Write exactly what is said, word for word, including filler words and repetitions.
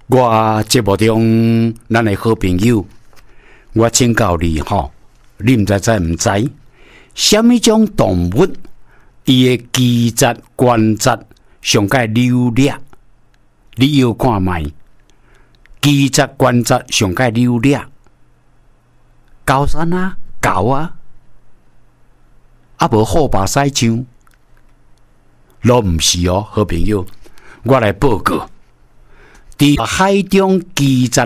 我节目中，咱的好朋友，我请教你吼，你毋知知毋知？什么种动物伊的基质关节上界溜裂？你要看卖，基质关节上界溜裂，高山啊，狗啊，啊无好巴西象，都毋是哦，好朋友，我来报告。伫海中基质